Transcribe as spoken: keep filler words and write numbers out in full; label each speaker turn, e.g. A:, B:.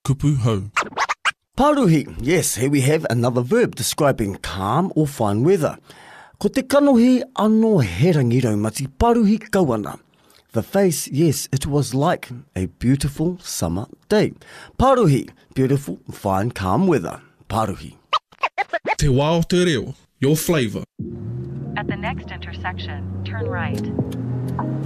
A: kupu hau.
B: Paruhi, yes, here we have another verb describing calm or fine weather. Ko te kanohi ano he rangiroimati paruhi kawana. The face, yes, it was like a beautiful summer day. Paruhi, beautiful, fine, calm weather. Paruhi.
A: Te wā o te reo, your flavour.
C: At the next intersection, turn right.